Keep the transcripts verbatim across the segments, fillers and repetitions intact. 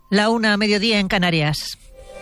La una a mediodía en Canarias.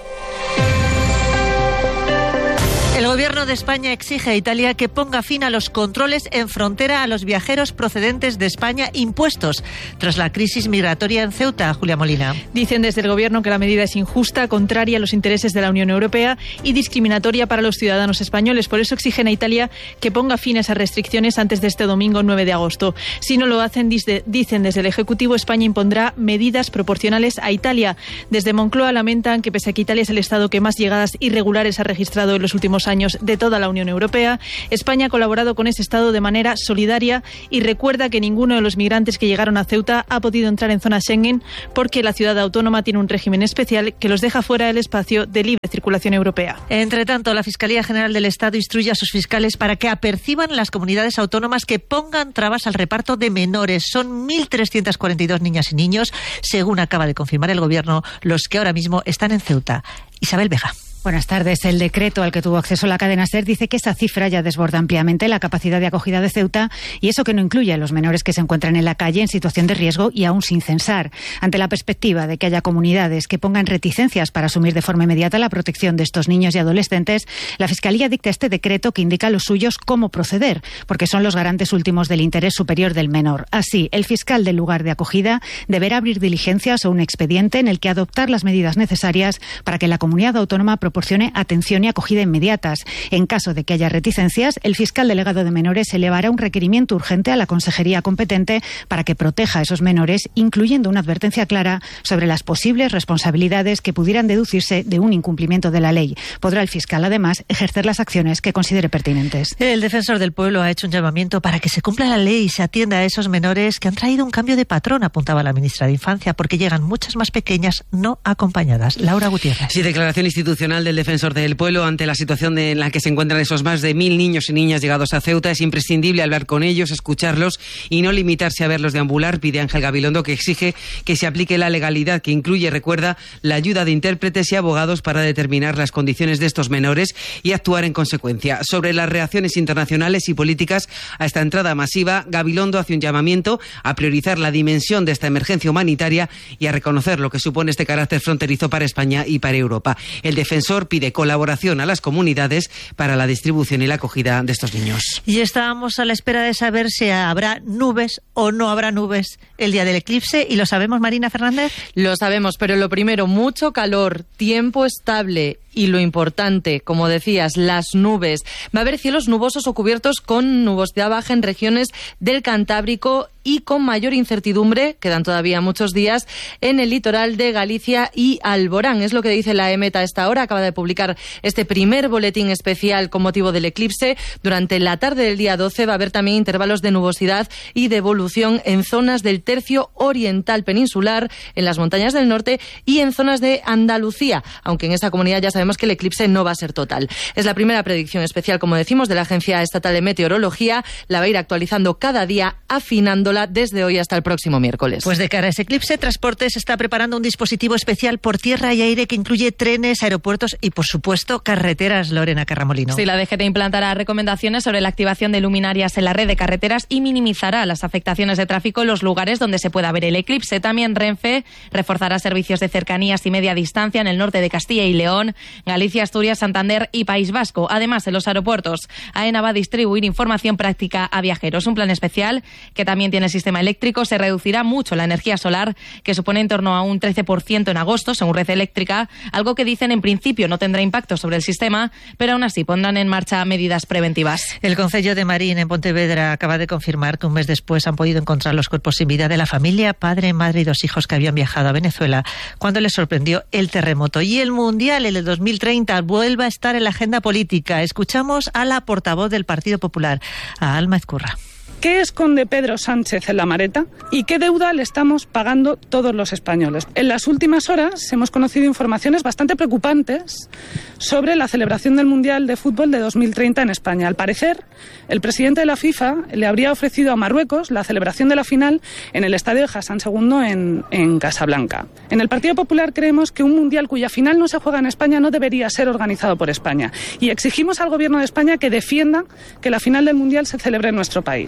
El Gobierno de España exige a Italia que ponga fin a los controles en frontera a los viajeros procedentes de España impuestos tras la crisis migratoria en Ceuta. Julia Molina. Dicen desde el Gobierno que la medida es injusta, contraria a los intereses de la Unión Europea y discriminatoria para los ciudadanos españoles. Por eso exigen a Italia que ponga fin a esas restricciones antes de este domingo nueve de agosto. Si no lo hacen, dicen desde el Ejecutivo, España impondrá medidas proporcionales a Italia. Desde Moncloa lamentan que pese a que Italia es el Estado que más llegadas irregulares ha registrado en los últimos años de toda la Unión Europea, España ha colaborado con ese Estado de manera solidaria y recuerda que ninguno de los migrantes que llegaron a Ceuta ha podido entrar en zona Schengen porque la ciudad autónoma tiene un régimen especial que los deja fuera del espacio de libre circulación europea. Entre tanto, la Fiscalía General del Estado instruye a sus fiscales para que aperciban las comunidades autónomas que pongan trabas al reparto de menores. Son mil trescientas cuarenta y dos niñas y niños, según acaba de confirmar el Gobierno, los que ahora mismo están en Ceuta. Isabel Vega. Buenas tardes. El decreto al que tuvo acceso la cadena SER dice que esa cifra ya desborda ampliamente la capacidad de acogida de Ceuta y eso que no incluye a los menores que se encuentran en la calle en situación de riesgo y aún sin censar. Ante la perspectiva de que haya comunidades que pongan reticencias para asumir de forma inmediata la protección de estos niños y adolescentes, la Fiscalía dicta este decreto que indica a los suyos cómo proceder, porque son los garantes últimos del interés superior del menor. Así, el fiscal del lugar de acogida deberá abrir diligencias o un expediente en el que adoptar las medidas necesarias para que la comunidad autónoma proporcione atención y acogida inmediatas. En caso de que haya reticencias, el fiscal delegado de menores elevará un requerimiento urgente a la consejería competente para que proteja a esos menores, incluyendo una advertencia clara sobre las posibles responsabilidades que pudieran deducirse de un incumplimiento de la ley. Podrá el fiscal, además, ejercer las acciones que considere pertinentes. El defensor del pueblo ha hecho un llamamiento para que se cumpla la ley y se atienda a esos menores que han traído un cambio de patrón, apuntaba la ministra de Infancia, porque llegan muchas más pequeñas no acompañadas. Laura Gutiérrez. Sí, declaración institucional del defensor del pueblo ante la situación de, en la que se encuentran esos más de mil niños y niñas llegados a Ceuta. Es imprescindible hablar con ellos, escucharlos y no limitarse a verlos deambular, pide Ángel Gabilondo, que exige que se aplique la legalidad, que incluye, recuerda, la ayuda de intérpretes y abogados para determinar las condiciones de estos menores y actuar en consecuencia. Sobre las reacciones internacionales y políticas a esta entrada masiva, Gabilondo hace un llamamiento a priorizar la dimensión de esta emergencia humanitaria y a reconocer lo que supone este carácter fronterizo para España y para Europa. El defensor pide colaboración a las comunidades para la distribución y la acogida de estos niños. Y estábamos a la espera de saber si habrá nubes o no habrá nubes el día del eclipse, y lo sabemos, Marina Fernández. Lo sabemos, pero lo primero, mucho calor, tiempo estable y lo importante, como decías, las nubes. Va a haber cielos nubosos o cubiertos con nubosidad baja en regiones del Cantábrico y con mayor incertidumbre, quedan todavía muchos días, en el litoral de Galicia y Alborán. Es lo que dice la EMET a esta hora. Acaba de publicar este primer boletín especial con motivo del eclipse. Durante la tarde del día doce va a haber también intervalos de nubosidad y de evolución en zonas del tercio oriental peninsular, en las montañas del norte y en zonas de Andalucía, aunque en esta comunidad ya sabemos que el eclipse no va a ser total. Es la primera predicción especial, como decimos, de la Agencia Estatal de Meteorología. La va a ir actualizando cada día, afinándola desde hoy hasta el próximo miércoles. Pues de cara a ese eclipse, Transportes está preparando un dispositivo especial por tierra y aire que incluye trenes, aeropuertos y, por supuesto, carreteras. Lorena Carramolino. Sí, la D G T implantará recomendaciones sobre la activación de luminarias en la red de carreteras y minimizará las afectaciones de tráfico en los lugares donde se pueda ver el eclipse. También Renfe reforzará servicios de cercanías y media distancia en el norte de Castilla y León, Galicia, Asturias, Santander y País Vasco. Además, en los aeropuertos, AENA va a distribuir información práctica a viajeros. Un plan especial que también tiene el sistema eléctrico. Se reducirá mucho la energía solar, que supone en torno a un trece por ciento en agosto, según Red Eléctrica, algo que dicen en principio no tendrá impacto sobre el sistema, pero aún así pondrán en marcha medidas preventivas. El Concello de Marín, en Pontevedra, acaba de confirmar que un mes después han podido encontrar los cuerpos sin vida de la familia, padre, madre y dos hijos que habían viajado a Venezuela cuando les sorprendió el terremoto. Y el Mundial, el de dos mil treinta, vuelve a estar en la agenda política. Escuchamos a la portavoz del Partido Popular, a Alma Ezcurra. ¿Qué esconde Pedro Sánchez en la maleta? ¿Y qué deuda le estamos pagando todos los españoles? En las últimas horas hemos conocido informaciones bastante preocupantes sobre la celebración del Mundial de Fútbol de dos mil treinta en España. Al parecer, el presidente de la FIFA le habría ofrecido a Marruecos la celebración de la final en el estadio de Hassan segundo en, en Casablanca. En el Partido Popular creemos que un Mundial cuya final no se juega en España no debería ser organizado por España. Y exigimos al Gobierno de España que defienda que la final del Mundial se celebre en nuestro país.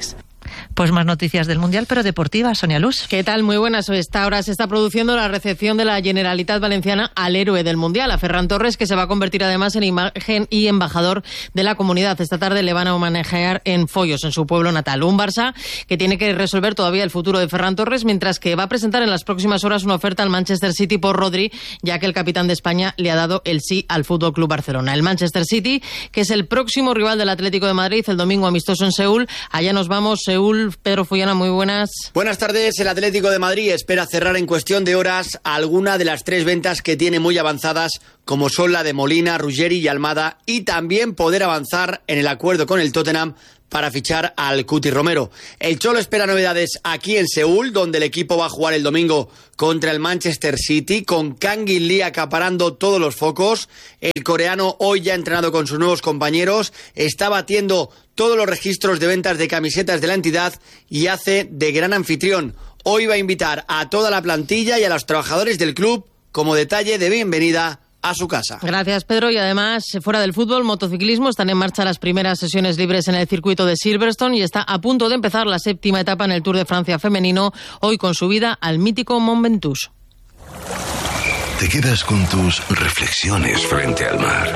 Pues más noticias del Mundial, pero deportivas. Sonia Luz. ¿Qué tal? Muy buenas. A esta hora se está produciendo la recepción de la Generalitat Valenciana al héroe del Mundial, a Ferran Torres, que se va a convertir además en imagen y embajador de la comunidad. Esta tarde le van a homenajear en Foyos, en su pueblo natal. Un Barça que tiene que resolver todavía el futuro de Ferran Torres, mientras que va a presentar en las próximas horas una oferta al Manchester City por Rodri, ya que el capitán de España le ha dado el sí al F C Barcelona. El Manchester City, que es el próximo rival del Atlético de Madrid, el domingo amistoso en Seúl. Allá nos vamos, Seúl. Pedro Follana, muy buenas. Buenas tardes. El Atlético de Madrid espera cerrar en cuestión de horas alguna de las tres ventas que tiene muy avanzadas, como son la de Molina, Ruggeri y Almada, y también poder avanzar en el acuerdo con el Tottenham para fichar al Cuti Romero. El Cholo espera novedades aquí en Seúl, donde el equipo va a jugar el domingo contra el Manchester City, con Kangin Lee acaparando todos los focos. El coreano, hoy ya entrenado con sus nuevos compañeros, está batiendo todos los registros de ventas de camisetas de la entidad y hace de gran anfitrión. Hoy va a invitar a toda la plantilla y a los trabajadores del club como detalle de bienvenida a su casa. Gracias, Pedro. Y además, fuera del fútbol, motociclismo, están en marcha las primeras sesiones libres en el circuito de Silverstone y está a punto de empezar la séptima etapa en el Tour de Francia femenino, hoy con subida al mítico Mont Ventoux. Te quedas con tus reflexiones frente al mar,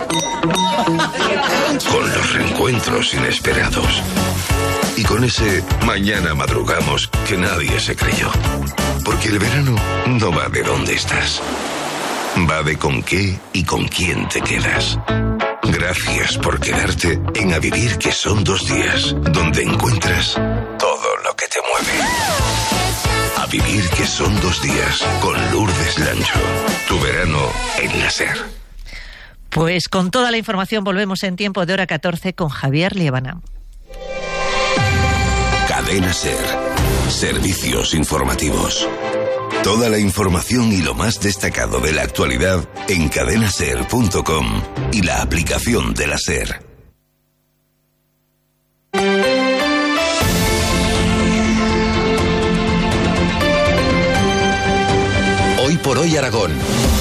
con los reencuentros inesperados y con ese mañana madrugamos que nadie se creyó. Porque el verano no va de dónde estás, va de con qué y con quién te quedas. Gracias por quedarte en A Vivir, que son dos días, donde encuentras todo lo que te mueve. A Vivir, que son dos días, con Lourdes Lancho. Tu verano en la SER. Pues con toda la información volvemos en tiempo de hora catorce con Javier Liébana. Cadena SER. Servicios informativos. Toda la información y lo más destacado de la actualidad en cadena ser punto com y la aplicación de la SER. Hoy por hoy Aragón.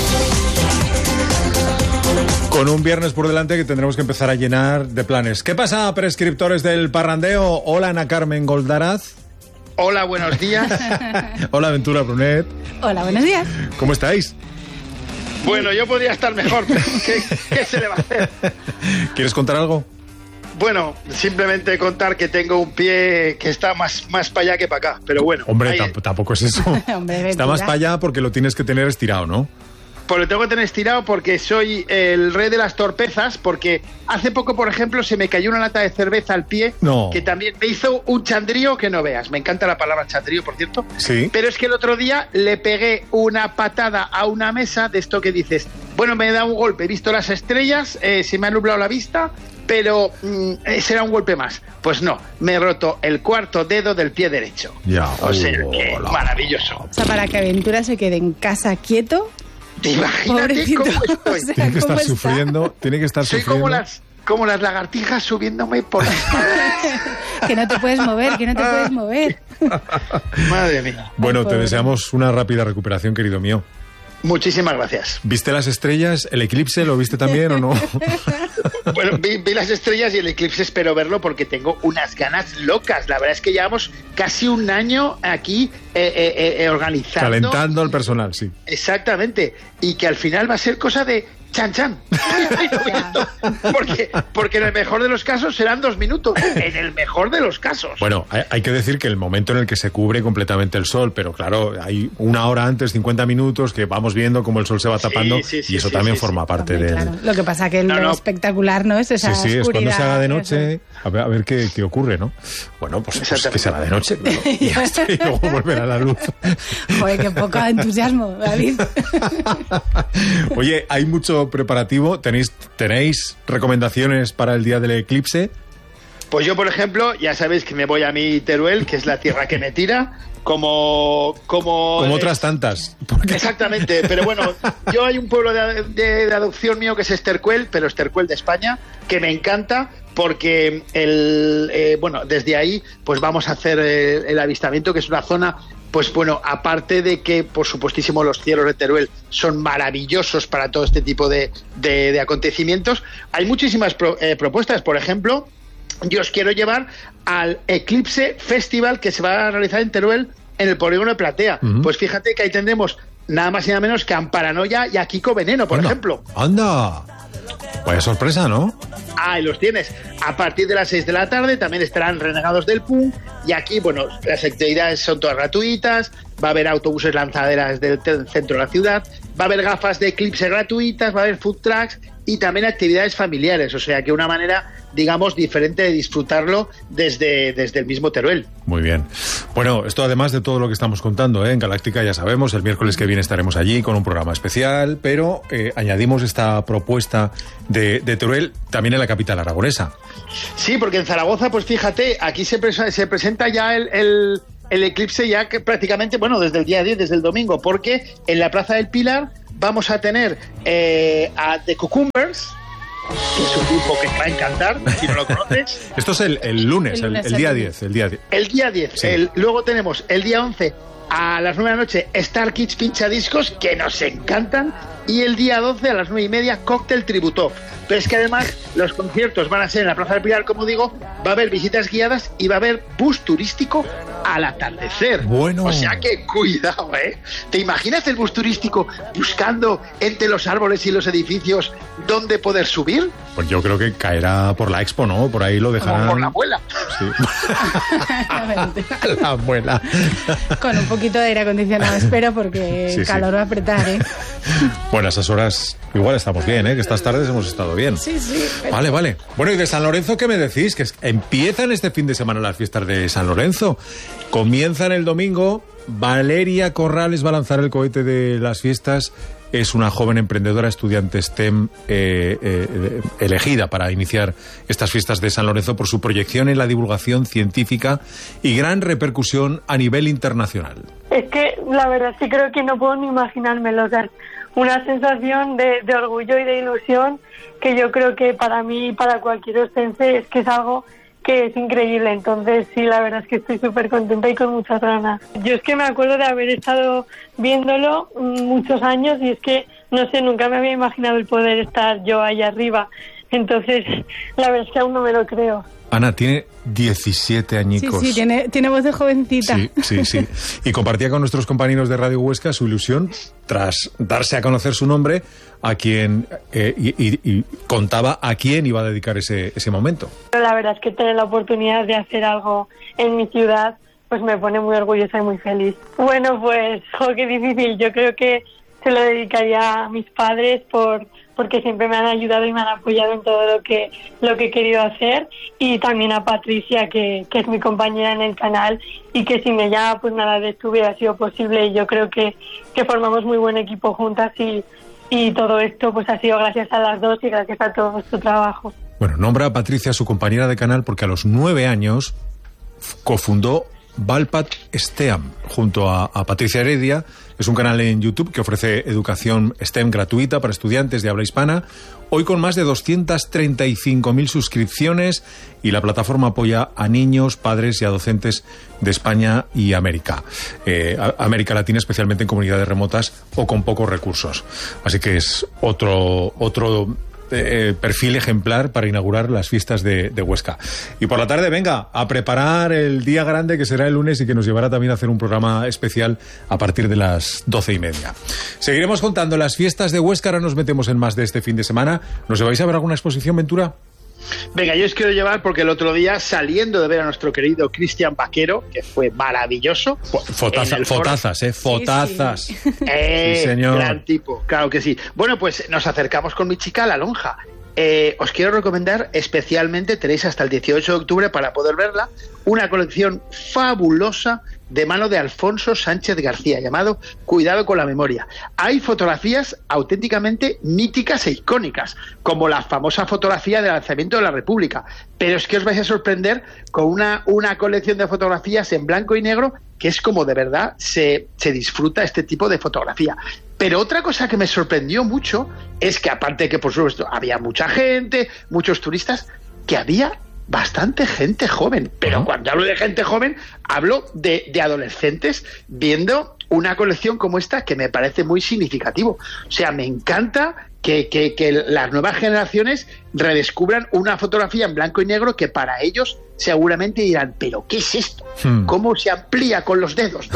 Con un viernes por delante que tendremos que empezar a llenar de planes. ¿Qué pasa, prescriptores del parrandeo? Hola, Ana Carmen Goldaraz. Hola, buenos días. Hola, Ventura Brunet. Hola, buenos días. ¿Cómo estáis? Bueno, yo podría estar mejor, pero ¿qué, qué se le va a hacer? ¿Quieres contar algo? Bueno, simplemente contar que tengo un pie que está más, más para allá que para acá, pero bueno. Hombre, ahí... tamp- tampoco es eso. Hombre, está más para allá porque lo tienes que tener estirado, ¿no? Pues lo tengo que tener estirado porque soy el rey de las torpezas, porque hace poco, por ejemplo, se me cayó una lata de cerveza al pie, no. que también me hizo un chandrío que no veas. Me encanta la palabra chandrío, por cierto. Sí. Pero es que el otro día le pegué una patada a una mesa de esto que dices, bueno, me da un golpe, he visto las estrellas, eh, se me ha nublado la vista, pero mmm, será un golpe más. Pues no, me he roto el cuarto dedo del pie derecho. Ya. O sea, que Hola. maravilloso. O sea, para que Aventura se quede en casa quieto. Imagínate Pobrecito. cómo estoy. O sea, Tiene que estar ¿cómo está? sufriendo, tiene que estar Soy sufriendo. como las, como las lagartijas subiéndome por las Que no te puedes mover, que no te puedes mover. Madre mía. Bueno, Ay, te pobre. deseamos una rápida recuperación, querido mío. Muchísimas gracias. ¿Viste las estrellas? ¿El eclipse lo viste también o no? Bueno, vi, vi las estrellas y el eclipse espero verlo porque tengo unas ganas locas. La verdad es que llevamos casi un año aquí eh, eh, eh, organizando. Calentando al personal, sí. Exactamente. Y que al final va a ser cosa de chan chan. porque, porque en el mejor de los casos serán dos minutos. En el mejor de los casos. Bueno, hay, hay que decir que el momento en el que se cubre completamente el sol, pero claro, hay una hora antes, cincuenta minutos, que vamos viendo cómo el sol se va tapando, Sí, sí, sí, y eso sí, también sí, forma sí. parte Hombre, del... claro. Lo que pasa que No, lo no. espectacular no es esa Sí, sí, es cuando oscuridad, se haga de eso. noche, a ver, a ver qué, qué ocurre, ¿no? Bueno, pues, pues que se haga de noche, claro, y ya está, y luego volverá la luz. Joder, qué poco entusiasmo, David. Oye, hay mucho preparativo, ¿tenéis, tenéis recomendaciones para el día del eclipse? Pues yo, por ejemplo, ya sabéis que me voy a mi Teruel, que es la tierra que me tira, como... Como, Como eh, otras tantas. Porque... Exactamente, pero bueno, yo hay un pueblo de, de, de adopción mío que es Estercuel, pero Estercuel de España, que me encanta porque el eh, bueno, desde ahí pues vamos a hacer el, el avistamiento, que es una zona, pues bueno, aparte de que por supuestísimo los cielos de Teruel son maravillosos para todo este tipo de, de, de acontecimientos, hay muchísimas pro, eh, propuestas. Por ejemplo, yo os quiero llevar al Eclipse Festival que se va a realizar en Teruel, en el polígono de Platea. Uh-huh. Pues fíjate que ahí tendremos nada más y nada menos que a Amparanoia y a Kiko Veneno, por anda, ejemplo. ¡Anda! Vaya sorpresa, ¿no? Ahí los tienes. A partir de las seis de la tarde también estarán Renegados del Punk, y aquí, bueno, las actividades son todas gratuitas, va a haber autobuses lanzaderas del, del centro de la ciudad, va a haber gafas de Eclipse gratuitas, va a haber food trucks y también actividades familiares, o sea que una manera, digamos, diferente de disfrutarlo desde, desde el mismo Teruel. Muy bien. Bueno, esto además de todo lo que estamos contando, ¿eh? En Galáctica ya sabemos, el miércoles que viene estaremos allí con un programa especial, pero eh, añadimos esta propuesta de, de Teruel también en la capital aragonesa. Sí, porque en Zaragoza, pues fíjate, aquí se, pre- se presenta ya el... el... el eclipse ya que prácticamente, bueno, desde el día diez, desde el domingo, porque en la Plaza del Pilar vamos a tener eh, a The Cucumbers, que es un grupo que te va a encantar, si no lo conoces. Esto es el, el lunes, el, el día diez. El día diez, el día diez. Sí. El, luego tenemos el día once a las nueve de la noche Star Kids Pinchadiscos, que nos encantan, y el día doce a las nueve y media Cóctel Tributop. Pero es que además los conciertos van a ser en la Plaza del Pilar, como digo, va a haber visitas guiadas y va a haber bus turístico al atardecer. Bueno. O sea que cuidado, ¿eh? ¿Te imaginas el bus turístico buscando entre los árboles y los edificios dónde poder subir? Pues yo creo que caerá por la Expo, ¿no? Por ahí lo dejarán. Como por la abuela. Sí. La abuela. Con un poquito de aire acondicionado, espero, porque sí, el calor sí. va a apretar, ¿eh? Bueno, a esas horas igual estamos bien, ¿eh? Que estas tardes hemos estado bien. Sí, sí. Pero... Vale, vale. Bueno, ¿y de San Lorenzo qué me decís? Que empiezan este fin de semana las fiestas de San Lorenzo. Comienzan el domingo. Valeria Corrales va a lanzar el cohete de las fiestas. Es una joven emprendedora, estudiante STEM, eh, eh, elegida para iniciar estas fiestas de San Lorenzo por su proyección en la divulgación científica y gran repercusión a nivel internacional. Es que la verdad es que creo que no puedo ni imaginármelo, o sea, una sensación de, de orgullo y de ilusión que yo creo que para mí y para cualquier ostense es que es algo que es increíble. Entonces sí, la verdad es que estoy súper contenta y con muchas ganas. Yo es que me acuerdo de haber estado viéndolo muchos años y es que, no sé, nunca me había imaginado el poder estar yo ahí arriba. Entonces, la verdad es que aún no me lo creo. Ana tiene diecisiete añicos. Sí, sí, tiene, tiene voz de jovencita. Sí, sí, sí. Y compartía con nuestros compañeros de Radio Huesca su ilusión tras darse a conocer su nombre, a quien eh, y, y, y contaba a quién iba a dedicar ese, ese momento. La verdad es que tener la oportunidad de hacer algo en mi ciudad, pues me pone muy orgullosa y muy feliz. Bueno, pues, jo, qué difícil. Yo creo que se lo dedicaría a mis padres por... porque siempre me han ayudado y me han apoyado en todo lo que lo que he querido hacer, y también a Patricia, que, que es mi compañera en el canal, y que sin ella pues nada de esto hubiera sido posible, y yo creo que, que formamos muy buen equipo juntas, y, y todo esto pues ha sido gracias a las dos y gracias a todo nuestro trabajo. Bueno, nombra a Patricia su compañera de canal porque a los nueve años cofundó Valpat STEAM junto a, a Patricia Heredia. Es un canal en YouTube que ofrece educación STEM gratuita para estudiantes de habla hispana, hoy con más de doscientas treinta y cinco mil suscripciones, y la plataforma apoya a niños, padres y a docentes de España y América. Eh, América Latina, especialmente en comunidades remotas o con pocos recursos. Así que es otro... otro Eh, perfil ejemplar para inaugurar las fiestas de, de Huesca. Y por la tarde, venga, a preparar el día grande que será el lunes y que nos llevará también a hacer un programa especial a partir de las doce y media. Seguiremos contando las fiestas de Huesca. Ahora nos metemos en más de este fin de semana. ¿Nos lleváis a ver alguna exposición, Ventura? Venga, yo os quiero llevar porque el otro día, saliendo de ver a nuestro querido Cristian Vaquero, que fue maravilloso. Fotaza, fotazas, ¿eh? Fotazas. Sí, sí. Eh, sí, señor. Gran tipo, claro que sí. Bueno, pues nos acercamos con mi chica a La Lonja. Eh, os quiero recomendar especialmente, tenéis hasta el dieciocho de octubre para poder verla, una colección fabulosa de mano de Alfonso Sánchez García, llamado Cuidado con la memoria. Hay fotografías auténticamente míticas e icónicas, como la famosa fotografía del lanzamiento de la República, pero es que os vais a sorprender con una, una colección de fotografías en blanco y negro, que es como de verdad se, se disfruta este tipo de fotografía. Pero otra cosa que me sorprendió mucho es que, aparte de que por supuesto había mucha gente, muchos turistas, que había bastante gente joven. Pero cuando hablo de gente joven, hablo de, de adolescentes viendo una colección como esta, que me parece muy significativo. O sea, me encanta que, que, que las nuevas generaciones redescubran una fotografía en blanco y negro que para ellos seguramente dirán, ¿pero qué es esto? ¿Cómo se amplía con los dedos?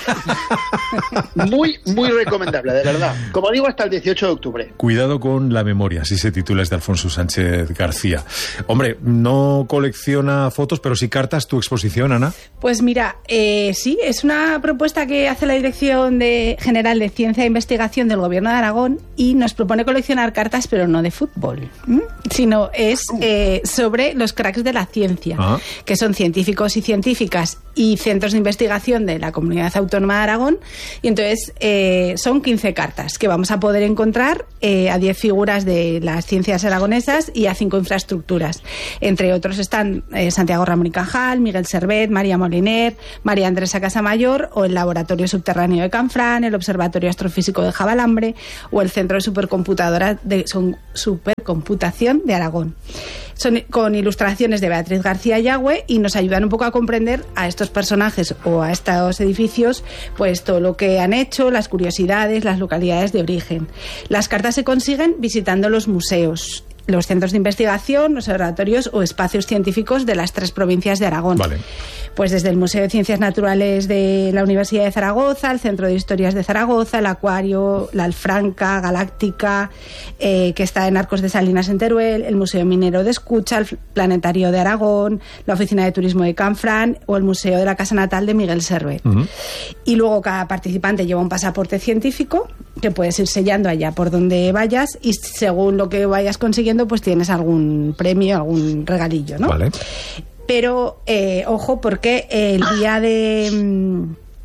No. Muy, muy recomendable, de verdad. Como digo, hasta el dieciocho de octubre. Cuidado con la memoria, así se titula, es de Alfonso Sánchez García. Hombre, no colecciona fotos, pero sí cartas, tu exposición, Ana. Pues mira, eh, sí, es una propuesta que hace la Dirección de General de Ciencia e Investigación del Gobierno de Aragón y nos propone coleccionar cartas, pero no de fútbol, ¿m? sino es eh, sobre los cracks de la ciencia, ah. que son científicos y científicas y centros de investigación de la Comunidad Autónoma de Aragón. Y entonces eh, son quince cartas que vamos a poder encontrar eh, a diez figuras de las ciencias aragonesas y a cinco infraestructuras. Entre otros están eh, Santiago Ramón y Cajal, Miguel Servet, María Moliner, María Andresa Casamayor, o el Laboratorio Subterráneo de Canfrán, el Observatorio Astrofísico de Javalambre o el Centro de Supercomputadora de Supercomputación de Aragón. Son con ilustraciones de Beatriz García Yagüe y nos ayudan un poco a comprender a estos personajes o a estos edificios, pues todo lo que han hecho, las curiosidades, las localidades de origen. Las cartas se consiguen visitando los museos, los centros de investigación, observatorios o espacios científicos de las tres provincias de Aragón. Vale. Pues desde el Museo de Ciencias Naturales de la Universidad de Zaragoza, el Centro de Historias de Zaragoza, el Acuario, la Alfranca, Galáctica, eh, que está en Arcos de Salinas en Teruel, el Museo Minero de Escucha, el Planetario de Aragón, la Oficina de Turismo de Canfrán o el Museo de la Casa Natal de Miguel Servet. Uh-huh. Y luego cada participante lleva un pasaporte científico que puedes ir sellando allá por donde vayas y según lo que vayas consiguiendo pues tienes algún premio, algún regalillo, ¿no? Vale. Pero, eh, ojo, porque el día de...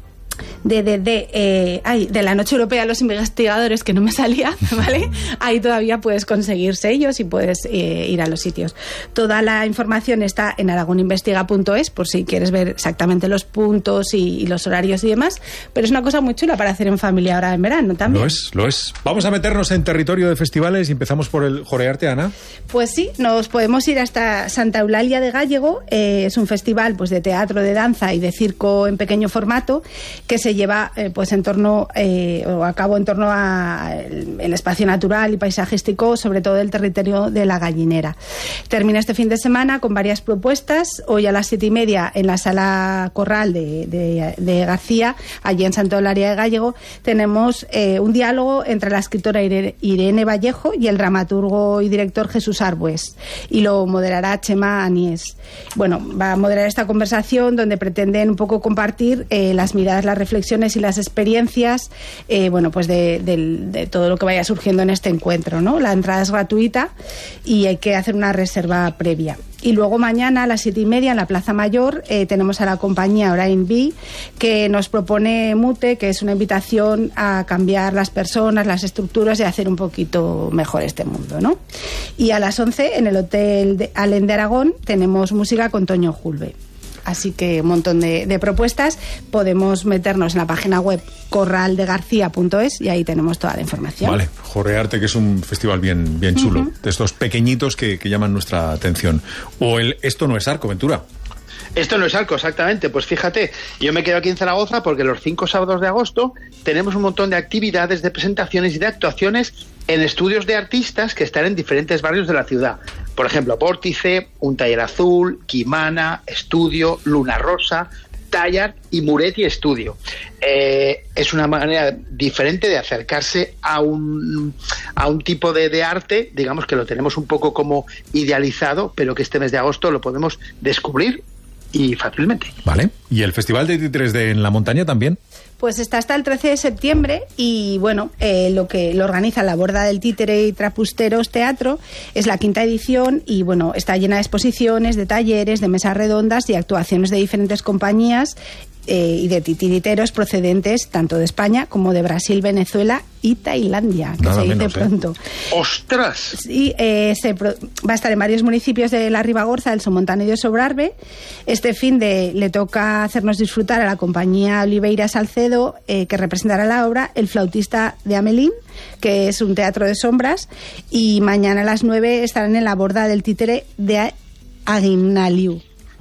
De, de, de, eh, ay, de la Noche Europea de los Investigadores, que no me salía, ¿vale? Ahí todavía puedes conseguir sellos y puedes eh, ir a los sitios. Toda la información está en aragoninvestiga punto es, por si quieres ver exactamente los puntos y, y los horarios y demás, pero es una cosa muy chula para hacer en familia ahora en verano también. Lo es, lo es. Vamos a meternos en territorio de festivales y empezamos por el Jorearte, Ana. Pues sí, nos podemos ir hasta Santa Eulalia de Gállego. Eh, es un festival pues de teatro, de danza y de circo en pequeño formato que se lleva eh, pues en torno eh, o a cabo en torno a el, el espacio natural y paisajístico, sobre todo el territorio de La Gallinera. Termina este fin de semana con varias propuestas. Hoy a las siete y media en la Sala Corral de, de, de García, allí en Santa Eulalia de Gállego, tenemos eh, un diálogo entre la escritora Irene, Irene Vallejo y el dramaturgo y director Jesús Arbues, y lo moderará Chema Anies. Bueno, va a moderar esta conversación donde pretenden un poco compartir eh, las miradas, las reflexiones y las experiencias, eh, bueno, pues de, de, de todo lo que vaya surgiendo en este encuentro, ¿no? La entrada es gratuita y hay que hacer una reserva previa. Y luego mañana a las siete y media en la Plaza Mayor eh, tenemos a la compañía Orain B, que nos propone Mute, que es una invitación a cambiar las personas, las estructuras y a hacer un poquito mejor este mundo, ¿no? Y a las once en el Hotel de Alén de Aragón tenemos música con Toño Julve. Así que un montón de, de propuestas. Podemos meternos en la página web corral de garcía punto es y ahí tenemos toda la información. Vale, Jorearte, que es un festival bien, bien chulo, uh-huh. de estos pequeñitos que, que llaman nuestra atención. O el Esto no es Arco, Ventura. Esto no es Arco, exactamente. Pues fíjate, yo me quedo aquí en Zaragoza porque los cinco sábados de agosto tenemos un montón de actividades, de presentaciones y de actuaciones en estudios de artistas que están en diferentes barrios de la ciudad. Por ejemplo, Vórtice, Un Taller Azul, Quimana, Estudio, Luna Rosa, Tallar y Muretti Estudio. Eh, es una manera diferente de acercarse a un, a un tipo de, de arte, digamos que lo tenemos un poco como idealizado, pero que este mes de agosto lo podemos descubrir y fácilmente. Vale. ¿Y el Festival de Títeres de En la Montaña también? Pues está hasta el trece de septiembre y bueno, eh, lo que lo organiza la Borda del Títere y Trapusteros Teatro es la quinta edición y bueno, está llena de exposiciones, de talleres, de mesas redondas y actuaciones de diferentes compañías eh, y de titiriteros procedentes tanto de España como de Brasil, Venezuela y Tailandia, que Nada se dice menos, pronto. ¿eh? ¡Ostras! Sí, eh, se pro, va a estar en varios municipios de la Ribagorza, del Somontano y de Sobrarbe. Este fin de le toca hacernos disfrutar a la compañía Oliveira Salcedo, eh, que representará la obra El Flautista de Amelín, que es un teatro de sombras, y mañana a las nueve estarán en la Borda del Títere de Aguinaliu.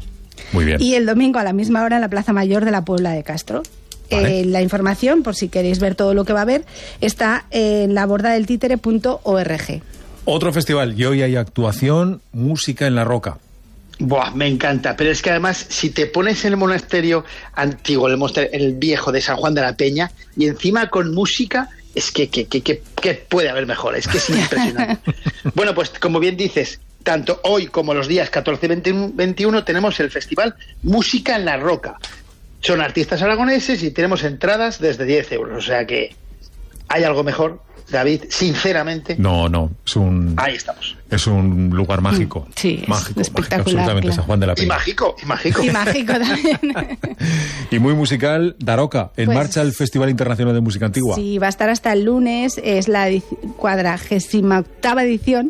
Muy bien. Y el domingo a la misma hora en la Plaza Mayor de la Puebla de Castro. Vale. Eh, la información, por si queréis ver todo lo que va a haber, está en la borda del títere punto org. Otro festival, y hoy hay actuación, música en la roca. Buah, me encanta, pero es que además si te pones en el monasterio antiguo, el, monasterio, el viejo de San Juan de la Peña, y encima con música, es que, que, que, que, que puede haber mejor, es que es impresionante. Bueno, pues como bien dices, tanto hoy como los días catorce y veintiuno tenemos el festival Música en la Roca. Son artistas aragoneses y tenemos entradas desde diez euros, o sea que hay algo mejor, David, sinceramente. No, no, es un... Ahí estamos. Es un lugar mágico. Sí, mágico, es espectacular. Mágico, absolutamente, claro. San Juan de la Peña. Y mágico, y mágico. Y mágico también. Y muy musical, Daroca, en Pues, marcha el Festival Internacional de Música Antigua. Sí, va a estar hasta el lunes, es la cuadragésima octava edición.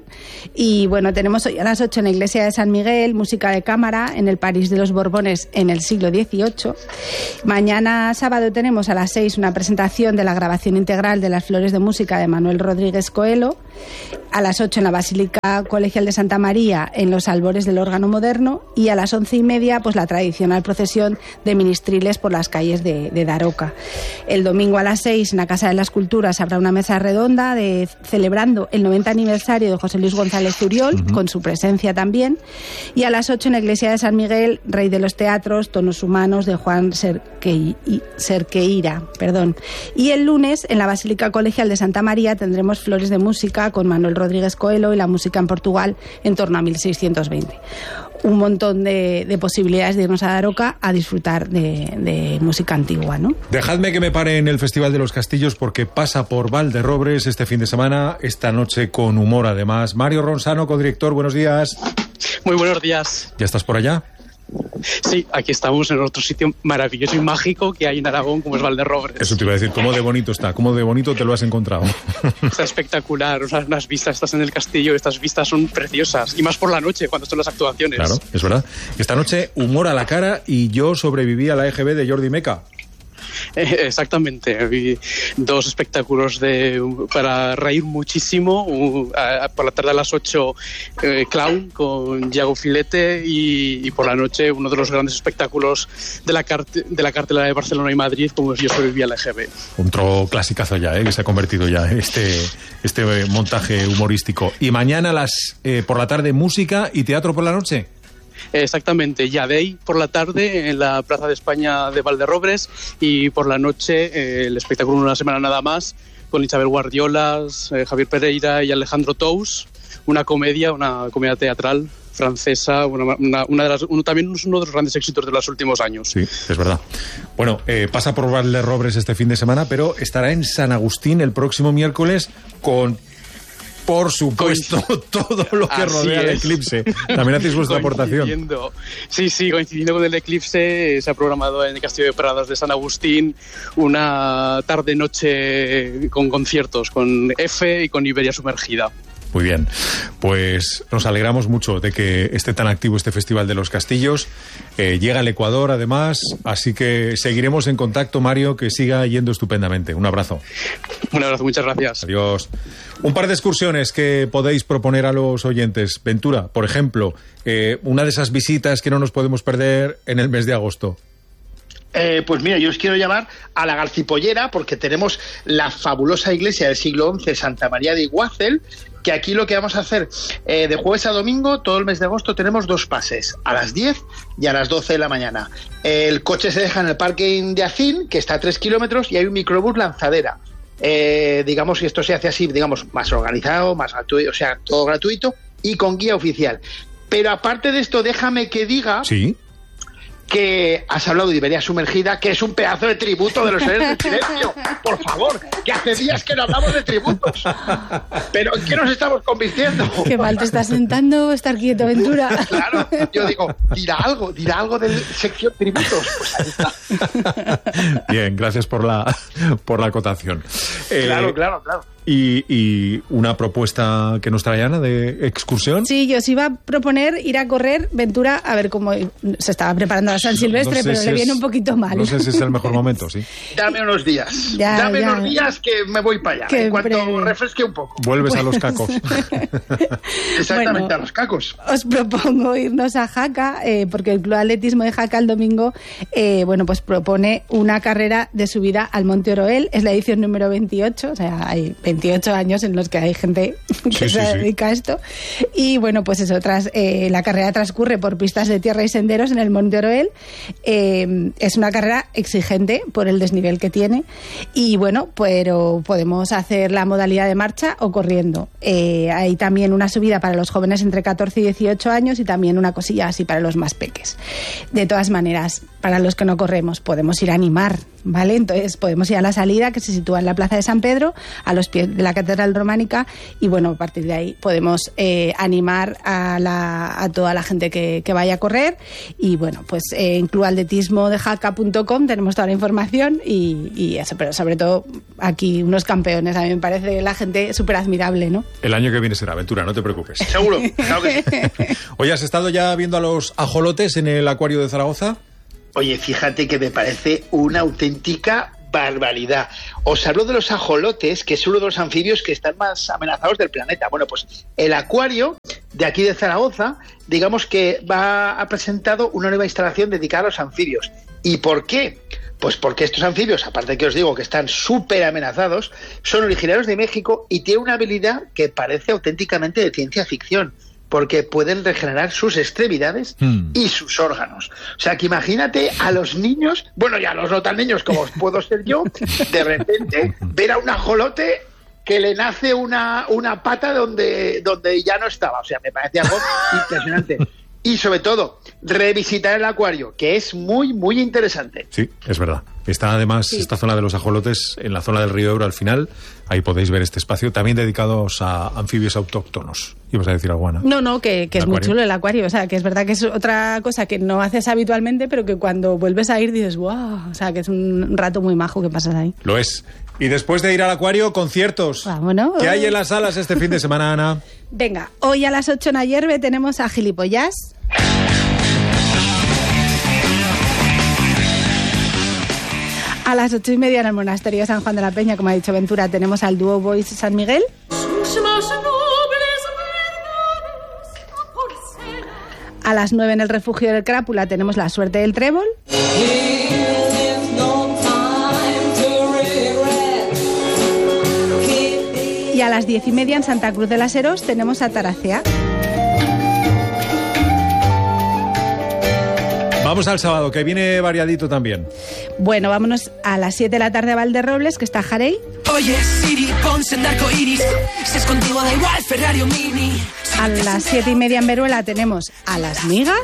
Y bueno, tenemos hoy a las ocho en la iglesia de San Miguel, música de cámara en el París de los Borbones en el siglo dieciocho. Mañana sábado tenemos a las seis una presentación de la grabación integral de las Flores de Música de Manuel Rodríguez Coelho. A las ocho en la Basílica Colegial de Santa María, en los albores del órgano moderno, y a las once y media pues la tradicional procesión de ministriles por las calles de, de Daroca. El domingo a las seis en la Casa de las Culturas habrá una mesa redonda de, celebrando el noventa aniversario de José Luis González Zuriol, uh-huh. con su presencia también, y a las ocho en la iglesia de San Miguel, Rey de los Teatros, Tonos Humanos de Juan Serque, Serqueira, perdón. Y el lunes en la Basílica Colegial de Santa María tendremos Flores de Música con Manuel Rodríguez Coelho y la música en Portugal en torno a mil seiscientos veinte. Un montón de, de posibilidades de irnos a Daroca a disfrutar de, de música antigua, ¿no? Dejadme que me pare en el Festival de los Castillos porque pasa por Valderrobres este fin de semana, esta noche con humor además. Mario Ronsano, codirector, buenos días. Muy buenos días. ¿Ya estás por allá? Sí, aquí estamos en otro sitio maravilloso y mágico que hay en Aragón, como es Valderrobres. Eso te iba a decir, ¿cómo de bonito está? ¿Cómo de bonito te lo has encontrado? Está espectacular, o sea, unas vistas, estás en el castillo, estas vistas son preciosas, y más por la noche, cuando son las actuaciones. Claro, es verdad. Esta noche, humor a la cara y yo sobreviví a la E G B de Jordi Meca. Eh, exactamente, vi dos espectáculos de para reír muchísimo. Uh, a, por la tarde a las ocho, eh, Clown con Yago Filete, y, y por la noche uno de los grandes espectáculos de la, carte, de la cartelera de Barcelona y Madrid, como es Yo sobreviví a la E G B. Otro clasicazo ya, ¿eh? Que se ha convertido ya este, este montaje humorístico. Y mañana las eh, por la tarde música y teatro por la noche. Exactamente, Yadei por la tarde en la Plaza de España de Valderrobres, y por la noche eh, el espectáculo Una semana nada más con Isabel Guardiolas, eh, Javier Pereira y Alejandro Tous, una comedia, una comedia teatral francesa, una, una, una de las, uno, también es uno de los grandes éxitos de los últimos años. Sí, es verdad. Bueno, eh, pasa por Valderrobres este fin de semana, pero estará en San Agustín el próximo miércoles con... Por supuesto, todo lo que Así rodea es. el eclipse. También hacéis vuestra aportación. Sí, sí, coincidiendo con el eclipse, se ha programado en el Castillo de Prados de San Agustín una tarde-noche con conciertos, con F y con Iberia Sumergida. Muy bien, pues nos alegramos mucho de que esté tan activo este Festival de los Castillos. Eh, llega al Ecuador, además, así que seguiremos en contacto, Mario, que siga yendo estupendamente. Un abrazo. Un abrazo, muchas gracias. Adiós. Un par de excursiones que podéis proponer a los oyentes. Ventura, por ejemplo, eh, una de esas visitas que no nos podemos perder en el mes de agosto. Eh, pues mira, yo os quiero llamar a la Garcipollera porque tenemos la fabulosa iglesia del siglo once, Santa María de Iguácel, que aquí lo que vamos a hacer eh, de jueves a domingo, todo el mes de agosto, tenemos dos pases, a las diez y a las doce de la mañana. El coche se deja en el parking de Acín, que está a tres kilómetros, y hay un microbús lanzadera. Eh, digamos que esto se hace así, digamos, más organizado, más gratuito, o sea, todo gratuito y con guía oficial. Pero aparte de esto, déjame que diga... Sí. Que has hablado de Iberia Sumergida, que es un pedazo de tributo de los seres del silencio. Por favor, que hace días que no hablamos de tributos. Pero ¿en qué nos estamos convirtiendo? Qué mal te estás sentando, estar quieto, Ventura. Claro, yo digo, dirá algo, dirá algo de sección tributos. Pues ahí está. Bien, gracias por la, por la acotación. Eh, Claro, claro, claro. Y, y una propuesta que nos trae Ana de excursión. Sí, yo os iba a proponer ir a correr, Ventura, a ver cómo se estaba preparando a San Silvestre, No sé pero si le es- viene un poquito mal. No sé si es el mejor momento, sí. Dame unos días. Ya, Dame ya. unos días que me voy para allá. Que en cuanto breve. refresque un poco. Vuelves a los cacos. Exactamente, Bueno. a los cacos. Os propongo irnos a Jaca, eh, porque el Club Atletismo de Jaca el domingo, eh, bueno, pues propone una carrera de subida al Monte Oroel. Es la edición número veintiocho, o sea, hay veintiocho años en los que hay gente que Sí, se sí, dedica a esto. Y bueno, pues eso, tras, eh, la carrera transcurre por pistas de tierra y senderos en el Monte Oroel. Eh, es una carrera exigente por el desnivel que tiene. Y bueno, pero podemos hacer la modalidad de marcha o corriendo. Eh, hay también una subida para los jóvenes entre catorce y dieciocho años y también una cosilla así para los más peques. De todas maneras, para los que no corremos, podemos ir a animar, ¿vale? Entonces podemos ir a la salida, que se sitúa en la Plaza de San Pedro, a los pies de la Catedral Románica, y bueno, a partir de ahí podemos eh, animar a, la, a toda la gente que, que vaya a correr. Y bueno, pues eh, en club atletismo de jaca punto com tenemos toda la información y, y eso, pero sobre todo aquí unos campeones. A mí me parece la gente súper admirable, ¿no? El año que viene será aventura, no te preocupes. Seguro, claro que sí. Oye, ¿has estado ya viendo a los ajolotes en el acuario de Zaragoza? Oye, fíjate que me parece una auténtica barbaridad. Os hablo de los ajolotes, que es uno de los anfibios que están más amenazados del planeta. Bueno, pues el acuario de aquí de Zaragoza, digamos que va ha presentado una nueva instalación dedicada a los anfibios. ¿Y por qué? Pues porque estos anfibios, aparte de que os digo que están súper amenazados, son originarios de México y tienen una habilidad que parece auténticamente de ciencia ficción, porque pueden regenerar sus extremidades mm. y sus órganos. O sea, que imagínate a los niños, bueno, ya a los no tan niños como puedo ser yo, de repente ver a un ajolote que le nace una, una pata donde, donde ya no estaba. O sea, me parece algo impresionante. Y sobre todo, revisitar el acuario, que es muy, muy interesante. Sí, es verdad. Está además sí. esta zona de los ajolotes en la zona del río Ebro al final. Ahí podéis ver este espacio, también dedicados a anfibios autóctonos. ¿Ibas a decir algo, Ana? No, no, que, que es muy chulo el acuario. O sea, que es verdad que es otra cosa que no haces habitualmente, pero que cuando vuelves a ir dices, wow. O sea, que es un rato muy majo que pasas ahí. Lo es. Y después de ir al acuario, conciertos. Vámonos. ¿Qué hay en las salas este fin de semana, Ana? Venga, hoy a las ocho en Ayerbe tenemos a Gilipollas. A las ocho y media en el Monasterio de San Juan de la Peña, como ha dicho Ventura, tenemos al dúo Boys San Miguel. A las nueve en el Refugio del Crápula tenemos La Suerte del Trébol. Y a las diez y media en Santa Cruz de las Heros tenemos a Taracea. Vamos al sábado, que viene variadito también. Bueno, vámonos a las siete de la tarde a Valderrobles, que está Jarey. Oye, Siri, ponse en arco iris. Si es contigo da igual, Ferrari o Mini. A las siete y media en Veruela tenemos a Las Migas.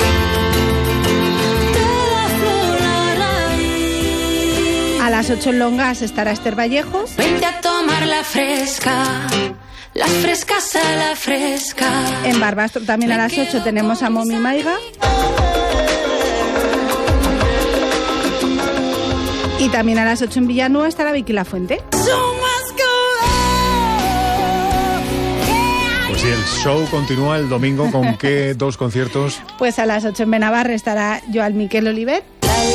A las ocho en Longas estará Esther Vallejo. Vente a tomar la fresca. La fresca a la fresca. En Barbastro también a las ocho tenemos a Momi Maiga. Y también a las ocho en Villanueva estará Vicky Lafuente. Pues sí, el show continúa el domingo. ¿Con qué dos conciertos? Pues a las ocho en Benavarre estará Joan Miquel Oliver.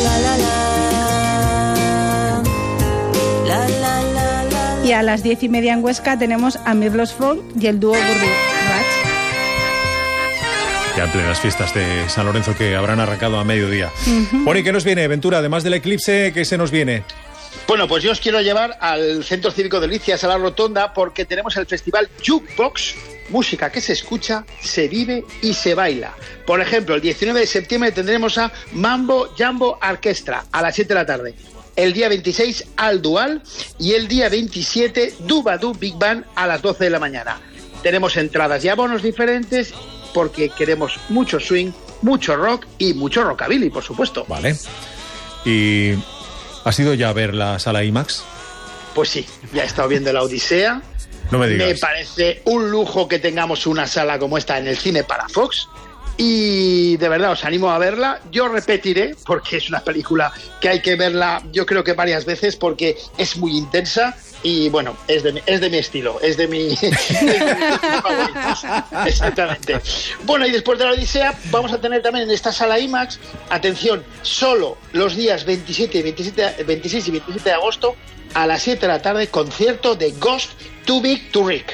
Y a las diez y media en Huesca tenemos a Mirlos Fong y el dúo Burri Rach. Ya en plenas fiestas de San Lorenzo que habrán arrancado a mediodía. Uh-huh. Bueno, ¿y qué nos viene, Ventura? Además del eclipse, ¿qué se nos viene? Bueno, pues yo os quiero llevar al Centro Cívico de Delicias, a la Rotonda, porque tenemos el festival Jukebox, música que se escucha, se vive y se baila. Por ejemplo, el diecinueve de septiembre tendremos a Mambo Jambo Orquestra a las siete de la tarde. El día veintiséis Al Dual y el día veintisiete Dubadú Big Band a las doce de la mañana. Tenemos entradas y abonos diferentes porque queremos mucho swing, mucho rock y mucho rockabilly, por supuesto. Vale. ¿Y has ido ya a ver la sala IMAX? Pues sí, ya he estado viendo la Odisea. No me digas. Me parece un lujo que tengamos una sala como esta en el cine para Fox. Y de verdad os animo a verla. Yo repetiré porque es una película que hay que verla, yo creo que varias veces, porque es muy intensa y bueno, es de mi, es de mi estilo, es de mi, es de mis favoritos. Exactamente. Bueno, y después de la Odisea vamos a tener también en esta sala IMAX, atención, solo los días veintisiete, veintisiete, veintiséis y veintisiete de agosto a las siete de la tarde, concierto de Ghost Too Big to Rick.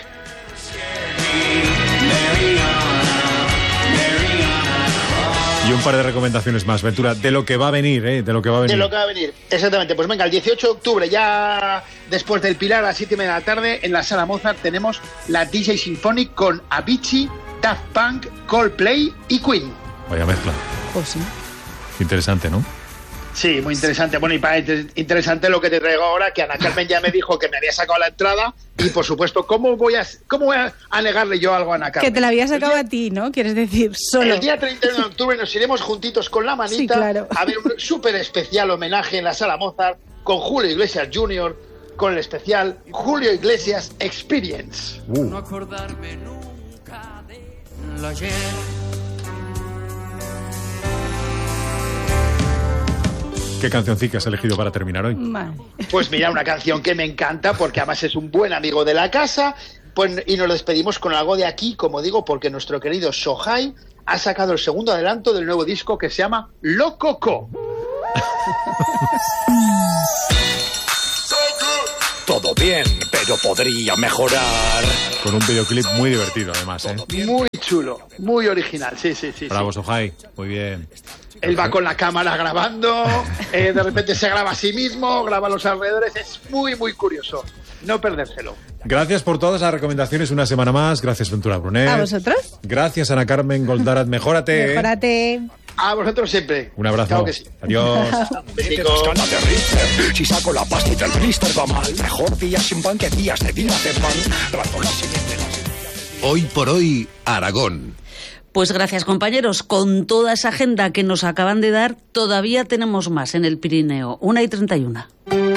un par de recomendaciones más, Ventura, de lo que va a venir, ¿eh? De lo que va a venir. De lo que va a venir, exactamente. Pues venga, el dieciocho de octubre, ya después del Pilar, a las siete y media de la tarde, en la Sala Mozart tenemos la D J Symphonic con Avicii, Daft Punk, Coldplay y Queen. Vaya mezcla. Pues sí. Interesante, ¿no? Sí, muy interesante. Bueno, y para interesante lo que te traigo ahora, que Ana Carmen ya me dijo que me había sacado la entrada y, por supuesto, ¿cómo voy a, cómo voy a negarle yo algo a Ana Carmen? Que te la había sacado día, a ti, ¿no? Quieres decir, solo. El día treinta y uno de octubre nos iremos juntitos con la manita sí, claro. a ver un súper especial homenaje en la Sala Mozart con Julio Iglesias junior, con el especial Julio Iglesias Experience. Uh. No acordarme nunca de lo ayer. ¿Qué cancioncita has elegido para terminar hoy? Pues mira, una canción que me encanta porque además es un buen amigo de la casa, pues, y nos despedimos con algo de aquí, como digo, porque nuestro querido Sohai ha sacado el segundo adelanto del nuevo disco que se llama Lococo. Todo bien, pero podría mejorar. Con un videoclip muy divertido, además, ¿eh? Muy chulo, muy original, sí, sí, sí. Bravo, sí. Sohai, muy bien. Él va con la cámara grabando, eh, de repente se graba a sí mismo, graba a los alrededores, es muy, muy curioso. No perdérselo. Gracias por todas las recomendaciones una semana más. Gracias, Ventura Brunet. ¿A vosotros? Gracias, Ana Carmen Goldarat. Mejórate. Mejórate. A vosotros siempre. Un abrazo. Claro que sí. Adiós. Si saco la pasta y del blister va mal. Mejor días sin pan que días de días de pan. Hoy por hoy, Aragón. Pues gracias, compañeros. Con toda esa agenda que nos acaban de dar, todavía tenemos más en el Pirineo. Una y treinta y una.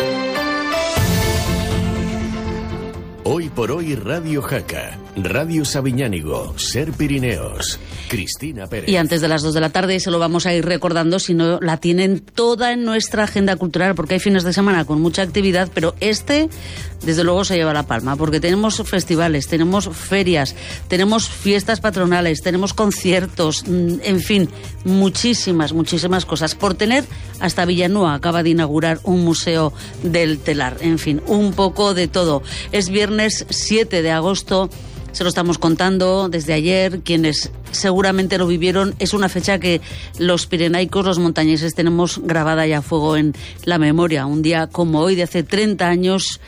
Hoy por hoy, Radio Jaca, Radio Sabiñánigo, Ser Pirineos, Cristina Pérez. Y antes de las dos de la tarde se lo vamos a ir recordando, si no la tienen toda en nuestra agenda cultural, porque hay fines de semana con mucha actividad, pero este, desde luego, se lleva la palma, porque tenemos festivales, tenemos ferias, tenemos fiestas patronales, tenemos conciertos, en fin, muchísimas, muchísimas cosas. Por tener, hasta Villanueva acaba de inaugurar un museo del telar, en fin, un poco de todo. Es viernes siete de agosto, se lo estamos contando desde ayer, quienes seguramente lo vivieron, es una fecha que los pirenaicos, los montañeses, tenemos grabada ya a fuego en la memoria. Un día como hoy, de hace treinta años,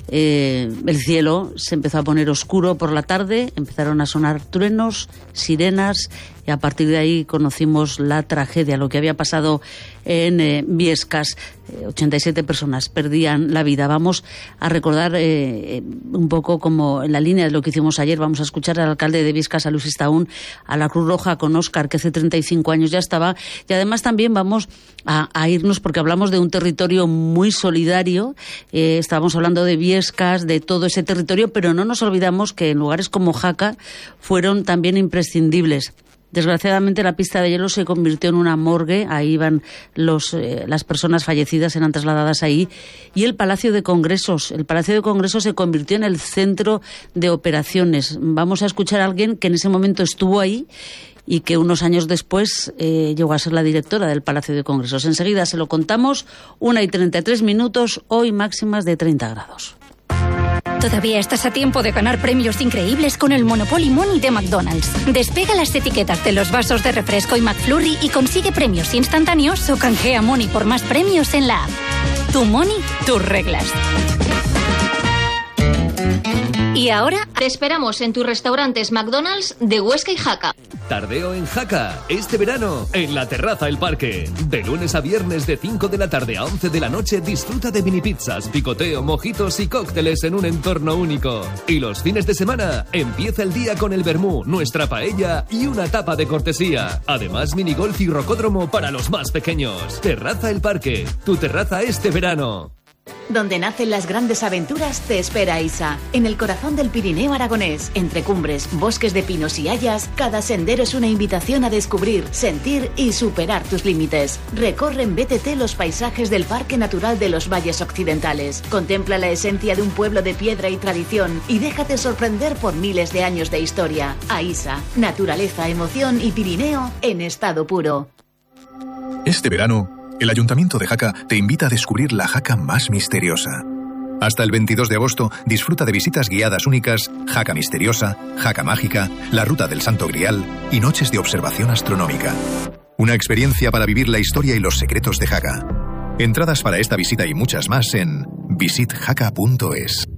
eh, el cielo se empezó a poner oscuro por la tarde, empezaron a sonar truenos, sirenas, y a partir de ahí conocimos la tragedia, lo que había pasado en eh, Biescas. Eh, ochenta y siete personas perdían la vida. Vamos a recordar eh, un poco como en la línea de lo que hicimos ayer. Vamos a escuchar al alcalde de Biescas, a Luis Estaún, a la Cruz Roja con Óscar, que hace treinta y cinco años ya estaba, y además también vamos a, a irnos, porque hablamos de un territorio muy solidario. Eh, estábamos hablando de Biescas, de todo ese territorio, pero no nos olvidamos que en lugares como Jaca fueron también imprescindibles. Desgraciadamente, la pista de hielo se convirtió en una morgue. Ahí iban los, eh, las personas fallecidas, eran trasladadas ahí. Y el Palacio de Congresos. El Palacio de Congresos se convirtió en el centro de operaciones. Vamos a escuchar a alguien que en ese momento estuvo ahí y que unos años después eh, llegó a ser la directora del Palacio de Congresos. Enseguida se lo contamos. Una y treinta y tres minutos, hoy máximas de treinta grados. Todavía estás a tiempo de ganar premios increíbles con el Monopoly Money de McDonald's. Despega las etiquetas de los vasos de refresco y McFlurry y consigue premios instantáneos o canjea Money por más premios en la app. Tu Money, tus reglas. Y ahora te esperamos en tus restaurantes McDonald's de Huesca y Jaca. Tardeo en Jaca, este verano, en la Terraza El Parque. De lunes a viernes de cinco de la tarde a once de la noche disfruta de mini pizzas, picoteo, mojitos y cócteles en un entorno único. Y los fines de semana empieza el día con el vermú, nuestra paella y una tapa de cortesía. Además, minigolf y rocódromo para los más pequeños. Terraza El Parque, tu terraza este verano. Donde nacen las grandes aventuras te espera Isa, en el corazón del Pirineo aragonés, entre cumbres, bosques de pinos y hayas, cada sendero es una invitación a descubrir, sentir y superar tus límites. Recorre en B T T los paisajes del Parque Natural de los Valles Occidentales, contempla la esencia de un pueblo de piedra y tradición y déjate sorprender por miles de años de historia. Aisa, naturaleza, emoción y Pirineo en estado puro. Este verano, el Ayuntamiento de Jaca te invita a descubrir la Jaca más misteriosa. Hasta el veintidós de agosto disfruta de visitas guiadas únicas, Jaca Misteriosa, Jaca Mágica, la Ruta del Santo Grial y noches de observación astronómica. Una experiencia para vivir la historia y los secretos de Jaca. Entradas para esta visita y muchas más en visit jaca punto es.